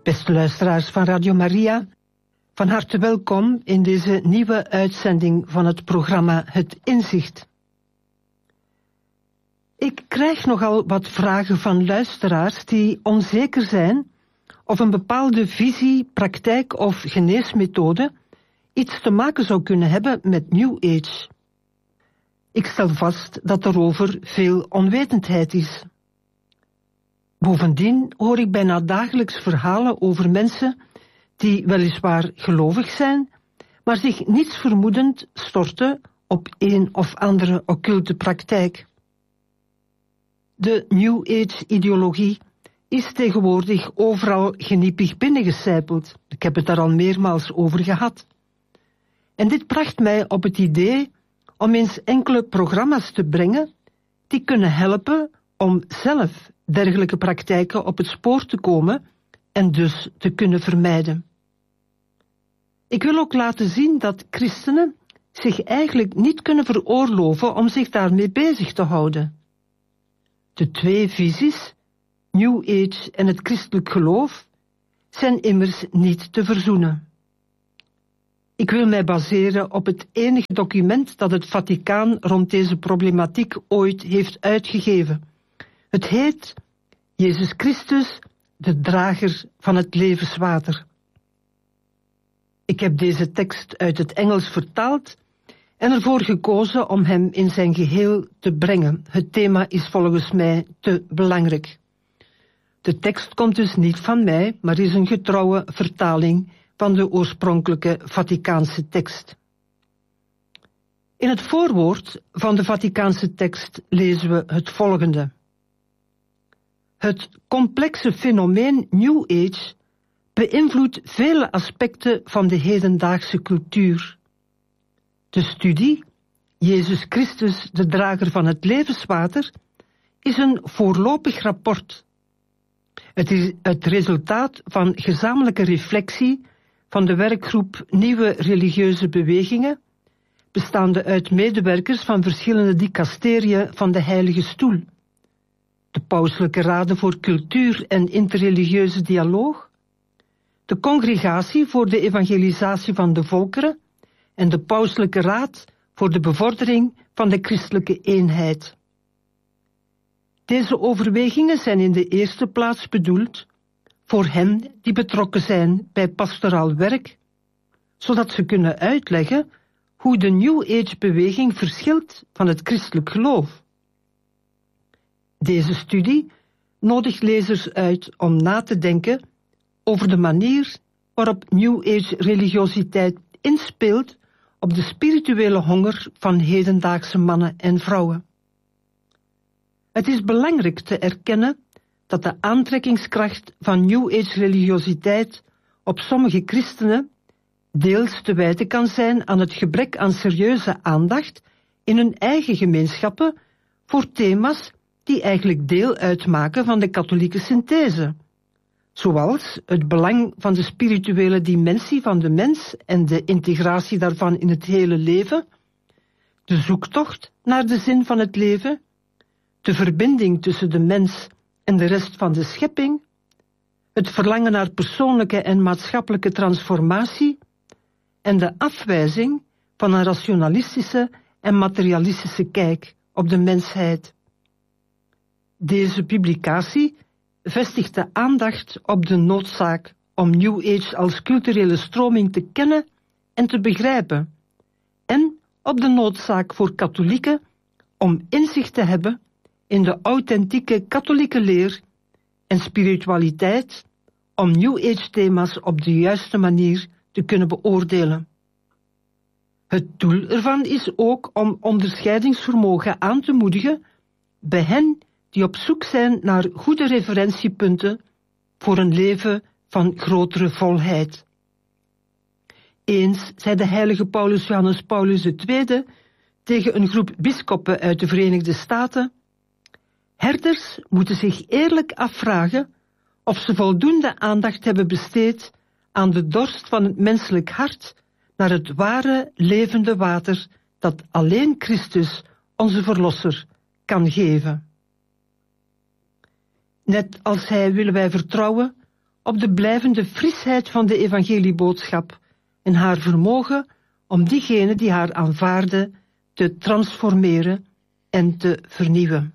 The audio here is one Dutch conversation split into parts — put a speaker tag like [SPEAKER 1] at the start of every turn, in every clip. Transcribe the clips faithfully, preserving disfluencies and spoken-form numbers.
[SPEAKER 1] Beste luisteraars van Radio Maria, van harte welkom in deze nieuwe uitzending van het programma Het Inzicht. Ik krijg nogal wat vragen van luisteraars die onzeker zijn of een bepaalde visie, praktijk of geneesmethode iets te maken zou kunnen hebben met New Age. Ik stel vast dat erover veel onwetendheid is. Bovendien hoor ik bijna dagelijks verhalen over mensen die weliswaar gelovig zijn, maar zich niets vermoedend storten op een of andere occulte praktijk. De New Age-ideologie is tegenwoordig overal geniepig binnengecijpeld. Ik heb het daar al meermaals over gehad. En dit bracht mij op het idee om eens enkele programma's te brengen die kunnen helpen om zelf dergelijke praktijken op het spoor te komen en dus te kunnen vermijden. Ik wil ook laten zien dat christenen zich eigenlijk niet kunnen veroorloven om zich daarmee bezig te houden. De twee visies, New Age en het christelijk geloof, zijn immers niet te verzoenen. Ik wil mij baseren op het enige document dat het Vaticaan rond deze problematiek ooit heeft uitgegeven. Het heet Jezus Christus, de drager van het levenswater. Ik heb deze tekst uit het Engels vertaald en ervoor gekozen om hem in zijn geheel te brengen. Het thema is volgens mij te belangrijk. De tekst komt dus niet van mij, maar is een getrouwe vertaling van de oorspronkelijke Vaticaanse tekst. In het voorwoord van de Vaticaanse tekst lezen we het volgende. Het complexe fenomeen New Age beïnvloedt vele aspecten van de hedendaagse cultuur. De studie, Jezus Christus, de drager van het levenswater, is een voorlopig rapport. Het is het resultaat van gezamenlijke reflectie van de werkgroep Nieuwe Religieuze Bewegingen, bestaande uit medewerkers van verschillende dicasteriën van de Heilige Stoel, de Pauselijke Raden voor Cultuur en Interreligieuze Dialoog, de Congregatie voor de Evangelisatie van de Volkeren en de Pauselijke Raad voor de Bevordering van de Christelijke Eenheid. Deze overwegingen zijn in de eerste plaats bedoeld voor hen die betrokken zijn bij pastoraal werk, zodat ze kunnen uitleggen hoe de New Age-beweging verschilt van het christelijk geloof. Deze studie nodigt lezers uit om na te denken over de manier waarop New Age-religiositeit inspeelt op de spirituele honger van hedendaagse mannen en vrouwen. Het is belangrijk te erkennen dat de aantrekkingskracht van New Age-religiositeit op sommige christenen deels te wijten kan zijn aan het gebrek aan serieuze aandacht in hun eigen gemeenschappen voor thema's die eigenlijk deel uitmaken van de katholieke synthese, zoals het belang van de spirituele dimensie van de mens en de integratie daarvan in het hele leven, de zoektocht naar de zin van het leven, de verbinding tussen de mens en de rest van de schepping, het verlangen naar persoonlijke en maatschappelijke transformatie en de afwijzing van een rationalistische en materialistische kijk op de mensheid. Deze publicatie vestigt de aandacht op de noodzaak om New Age als culturele stroming te kennen en te begrijpen, en op de noodzaak voor katholieken om inzicht te hebben in de authentieke katholieke leer en spiritualiteit om New Age-thema's op de juiste manier te kunnen beoordelen. Het doel ervan is ook om onderscheidingsvermogen aan te moedigen bij hen die op zoek zijn naar goede referentiepunten voor een leven van grotere volheid. Eens zei de heilige Paulus Johannes Paulus de Tweede tegen een groep bisschoppen uit de Verenigde Staten: herders moeten zich eerlijk afvragen of ze voldoende aandacht hebben besteed aan de dorst van het menselijk hart naar het ware levende water dat alleen Christus, onze Verlosser, kan geven. Net als hij willen wij vertrouwen op de blijvende frisheid van de evangelieboodschap en haar vermogen om diegenen die haar aanvaarden te transformeren en te vernieuwen.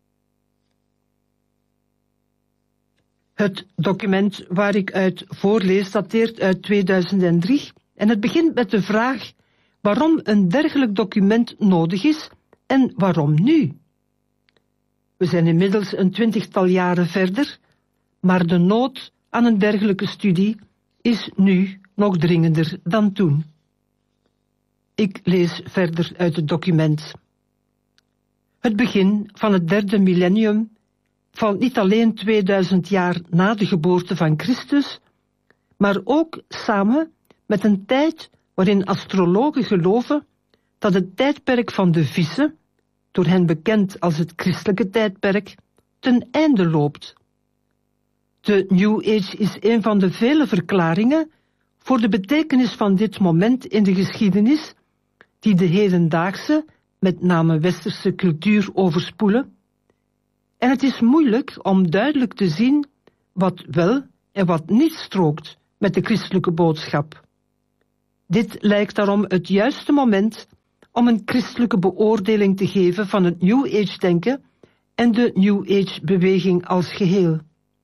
[SPEAKER 1] Het document waar ik uit voorlees dateert uit tweeduizend drie en het begint met de vraag waarom een dergelijk document nodig is en waarom nu. We zijn inmiddels een twintigtal jaren verder, maar de nood aan een dergelijke studie is nu nog dringender dan toen. Ik lees verder uit het document. Het begin van het derde millennium valt niet alleen tweeduizend jaar na de geboorte van Christus, maar ook samen met een tijd waarin astrologen geloven dat het tijdperk van de vissen, door hen bekend als het christelijke tijdperk, ten einde loopt. De New Age is een van de vele verklaringen voor de betekenis van dit moment in de geschiedenis, die de hedendaagse, met name westerse cultuur overspoelen. En het is moeilijk om duidelijk te zien wat wel en wat niet strookt met de christelijke boodschap. Dit lijkt daarom het juiste moment om een christelijke beoordeling te geven van het New Age-denken en de New Age-beweging als geheel.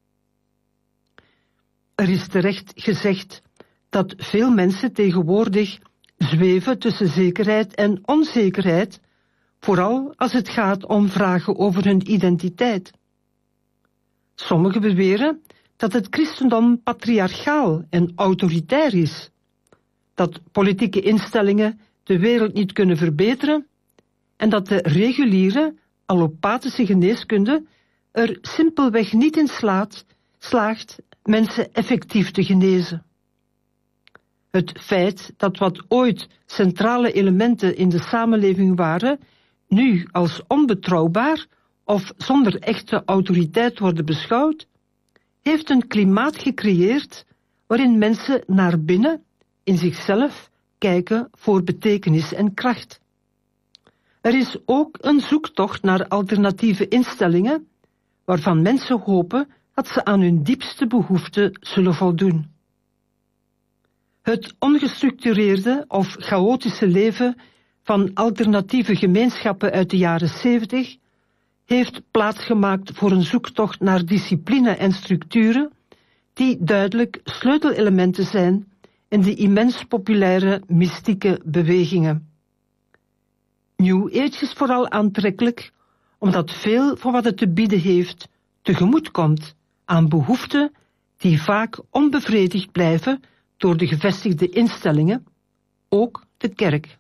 [SPEAKER 1] Er is terecht gezegd dat veel mensen tegenwoordig zweven tussen zekerheid en onzekerheid, vooral als het gaat om vragen over hun identiteit. Sommigen beweren dat het christendom patriarchaal en autoritair is, dat politieke instellingen de wereld niet kunnen verbeteren en dat de reguliere, allopathische geneeskunde er simpelweg niet in slaat, slaagt mensen effectief te genezen. Het feit dat wat ooit centrale elementen in de samenleving waren, nu als onbetrouwbaar of zonder echte autoriteit worden beschouwd, heeft een klimaat gecreëerd waarin mensen naar binnen, in zichzelf, kijken voor betekenis en kracht. Er is ook een zoektocht naar alternatieve instellingen, waarvan mensen hopen dat ze aan hun diepste behoeften zullen voldoen. Het ongestructureerde of chaotische leven van alternatieve gemeenschappen uit de jaren zeventig heeft plaatsgemaakt voor een zoektocht naar discipline en structuren die duidelijk sleutelelementen zijn in de immens populaire mystieke bewegingen. New Age is vooral aantrekkelijk omdat veel van wat het te bieden heeft tegemoet komt aan behoeften die vaak onbevredigd blijven door de gevestigde instellingen, ook de kerk.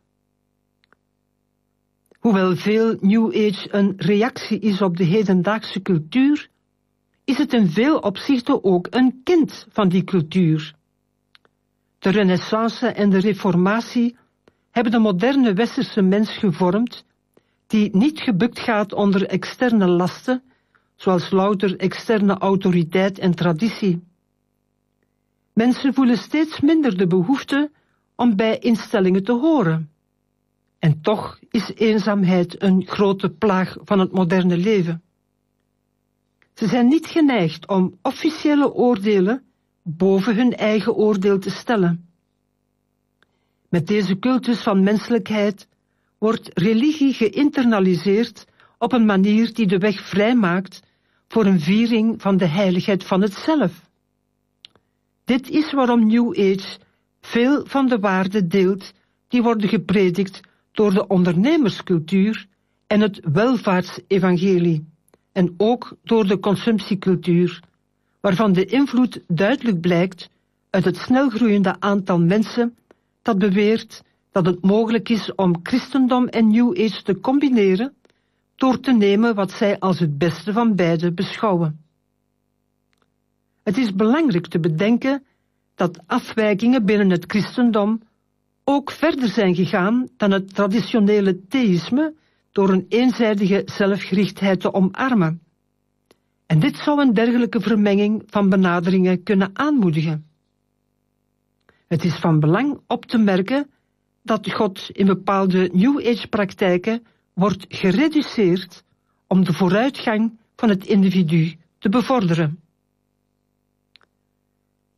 [SPEAKER 1] Hoewel veel New Age een reactie is op de hedendaagse cultuur, is het in veel opzichten ook een kind van die cultuur. De Renaissance en de Reformatie hebben de moderne westerse mens gevormd, die niet gebukt gaat onder externe lasten, zoals louter externe autoriteit en traditie. Mensen voelen steeds minder de behoefte om bij instellingen te horen. En toch is eenzaamheid een grote plaag van het moderne leven. Ze zijn niet geneigd om officiële oordelen boven hun eigen oordeel te stellen. Met deze cultus van menselijkheid wordt religie geïnternaliseerd op een manier die de weg vrijmaakt voor een viering van de heiligheid van het zelf. Dit is waarom New Age veel van de waarden deelt die worden gepredikt door de ondernemerscultuur en het welvaartsevangelie, en ook door de consumptiecultuur, waarvan de invloed duidelijk blijkt uit het snelgroeiende aantal mensen dat beweert dat het mogelijk is om christendom en New Age te combineren door te nemen wat zij als het beste van beide beschouwen. Het is belangrijk te bedenken dat afwijkingen binnen het christendom ook verder zijn gegaan dan het traditionele theïsme door een eenzijdige zelfgerichtheid te omarmen. En dit zou een dergelijke vermenging van benaderingen kunnen aanmoedigen. Het is van belang op te merken dat God in bepaalde New Age-praktijken wordt gereduceerd om de vooruitgang van het individu te bevorderen.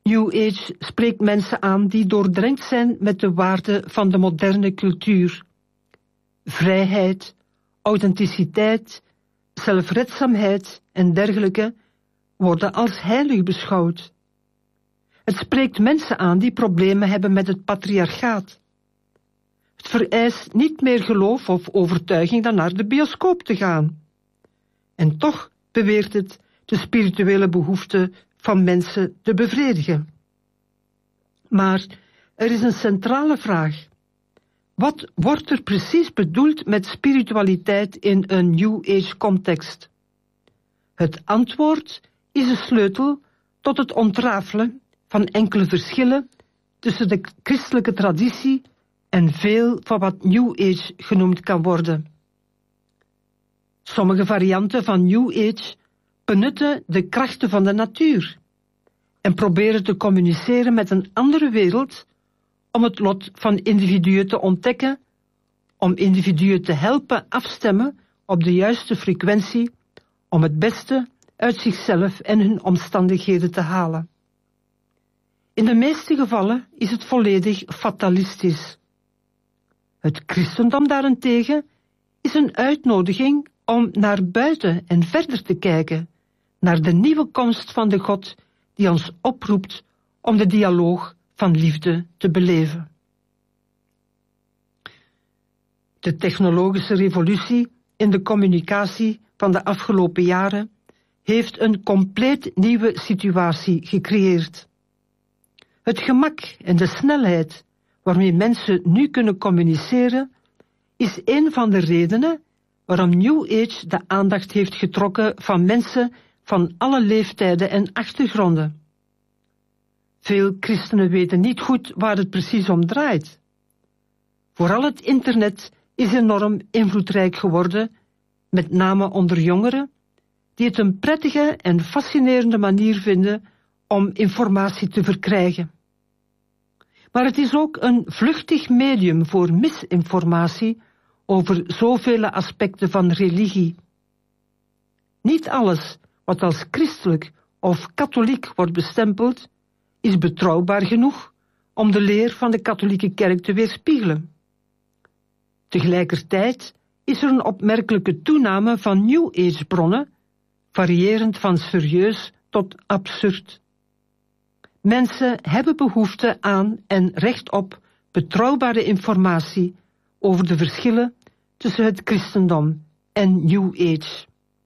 [SPEAKER 1] New Age spreekt mensen aan die doordrenkt zijn met de waarden van de moderne cultuur. Vrijheid, authenticiteit, zelfredzaamheid en dergelijke worden als heilig beschouwd. Het spreekt mensen aan die problemen hebben met het patriarchaat. Het vereist niet meer geloof of overtuiging dan naar de bioscoop te gaan. En toch beweert het de spirituele behoeften van mensen te bevredigen. Maar er is een centrale vraag. Wat wordt er precies bedoeld met spiritualiteit in een New Age context? Het antwoord is de sleutel tot het ontrafelen van enkele verschillen tussen de christelijke traditie en veel van wat New Age genoemd kan worden. Sommige varianten van New Age benutten de krachten van de natuur en proberen te communiceren met een andere wereld om het lot van individuen te ontdekken, om individuen te helpen afstemmen op de juiste frequentie, om het beste uit zichzelf en hun omstandigheden te halen. In de meeste gevallen is het volledig fatalistisch. Het christendom daarentegen is een uitnodiging om naar buiten en verder te kijken, naar de nieuwe komst van de God die ons oproept om de dialoog van liefde te beleven. De technologische revolutie in de communicatie van de afgelopen jaren heeft een compleet nieuwe situatie gecreëerd. Het gemak en de snelheid waarmee mensen nu kunnen communiceren is een van de redenen waarom New Age de aandacht heeft getrokken van mensen van alle leeftijden en achtergronden. Veel christenen weten niet goed waar het precies om draait. Vooral het internet is enorm invloedrijk geworden, met name onder jongeren, die het een prettige en fascinerende manier vinden om informatie te verkrijgen. Maar het is ook een vluchtig medium voor misinformatie over zoveel aspecten van religie. Niet alles wat als christelijk of katholiek wordt bestempeld, is betrouwbaar genoeg om de leer van de katholieke kerk te weerspiegelen. Tegelijkertijd is er een opmerkelijke toename van New Age bronnen, variërend van serieus tot absurd. Mensen hebben behoefte aan en recht op betrouwbare informatie over de verschillen tussen het christendom en New Age.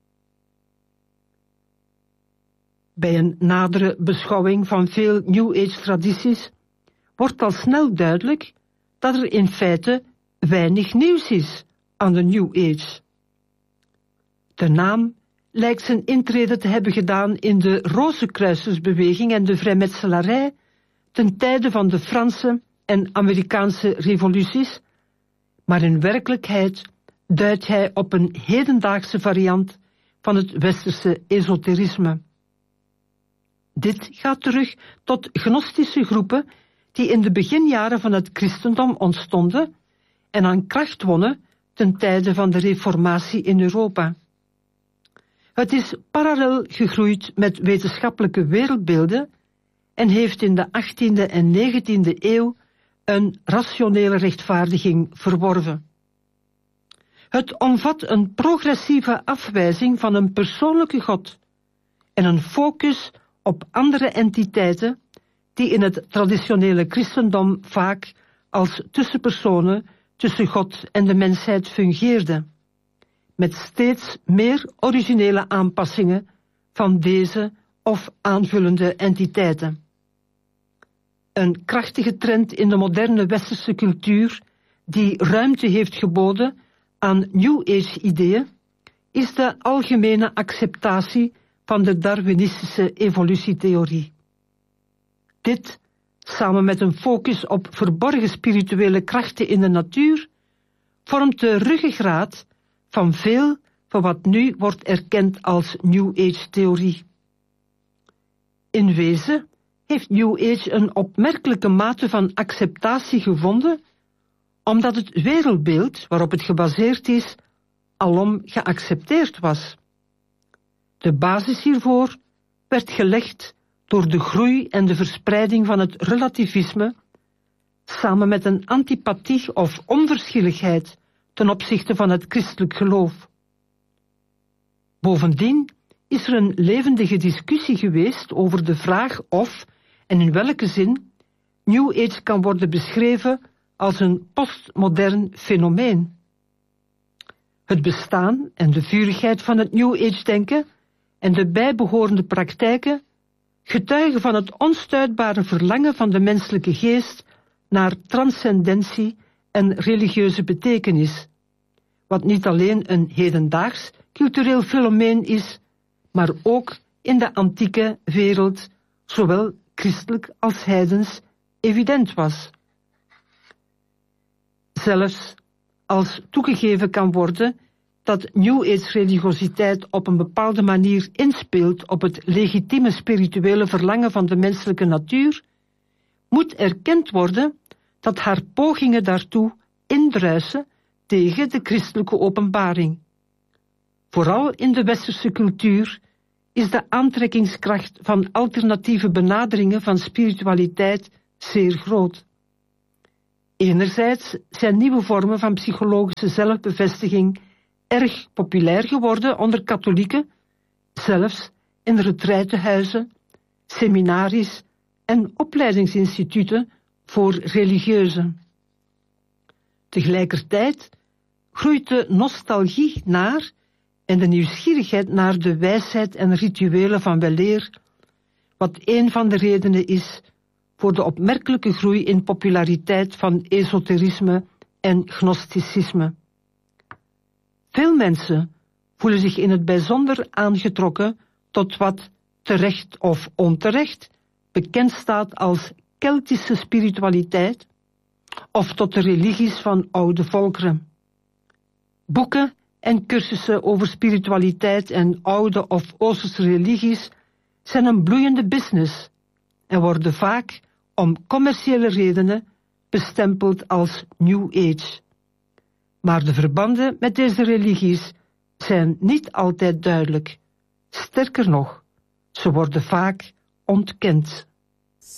[SPEAKER 1] Bij een nadere beschouwing van veel New Age tradities wordt al snel duidelijk dat er in feite weinig nieuws is aan de New Age. De naam lijkt zijn intrede te hebben gedaan in de Rozenkruisersbeweging en de vrijmetselarij ten tijde van de Franse en Amerikaanse revoluties, maar in werkelijkheid duidt hij op een hedendaagse variant van het westerse esoterisme. Dit gaat terug tot gnostische groepen die in de beginjaren van het christendom ontstonden en aan kracht wonnen ten tijde van de reformatie in Europa. Het is parallel gegroeid met wetenschappelijke wereldbeelden en heeft in de achttiende en negentiende eeuw een rationele rechtvaardiging verworven. Het omvat een progressieve afwijzing van een persoonlijke God en een focus op andere entiteiten die in het traditionele christendom vaak als tussenpersonen tussen God en de mensheid fungeerden, met steeds meer originele aanpassingen van deze of aanvullende entiteiten. Een krachtige trend in de moderne westerse cultuur die ruimte heeft geboden aan New Age-ideeën is de algemene acceptatie van de Darwinistische evolutietheorie. Dit, samen met een focus op verborgen spirituele krachten in de natuur, vormt de ruggengraat van veel van wat nu wordt erkend als New Age-theorie. In wezen heeft New Age een opmerkelijke mate van acceptatie gevonden, omdat het wereldbeeld waarop het gebaseerd is, alom geaccepteerd was. De basis hiervoor werd gelegd door de groei en de verspreiding van het relativisme, samen met een antipathie of onverschilligheid ten opzichte van het christelijk geloof. Bovendien is er een levendige discussie geweest over de vraag of en in welke zin New Age kan worden beschreven als een postmodern fenomeen. Het bestaan en de vurigheid van het New Age-denken en de bijbehorende praktijken getuigen van het onstuitbare verlangen van de menselijke geest naar transcendentie en religieuze betekenis, wat niet alleen een hedendaags cultureel fenomeen is, maar ook in de antieke wereld, zowel christelijk als heidens, evident was. Zelfs als toegegeven kan worden dat New Age religiositeit op een bepaalde manier inspeelt op het legitieme spirituele verlangen van de menselijke natuur, moet erkend worden dat haar pogingen daartoe indruisen tegen de christelijke openbaring. Vooral in de westerse cultuur is de aantrekkingskracht van alternatieve benaderingen van spiritualiteit zeer groot. Enerzijds zijn nieuwe vormen van psychologische zelfbevestiging erg populair geworden onder katholieken, zelfs in retraitehuizen, seminaries en opleidingsinstituten voor religieuzen. Tegelijkertijd groeit de nostalgie naar en de nieuwsgierigheid naar de wijsheid en rituelen van weleer, wat een van de redenen is voor de opmerkelijke groei in populariteit van esoterisme en gnosticisme. Veel mensen voelen zich in het bijzonder aangetrokken tot wat terecht of onterecht bekend staat als Keltische spiritualiteit of tot de religies van oude volkeren. Boeken en cursussen over spiritualiteit en oude of Oosterse religies zijn een bloeiende business en worden vaak om commerciële redenen bestempeld als New Age. Maar de verbanden met deze religies zijn niet altijd duidelijk. Sterker nog, ze worden vaak ontkend.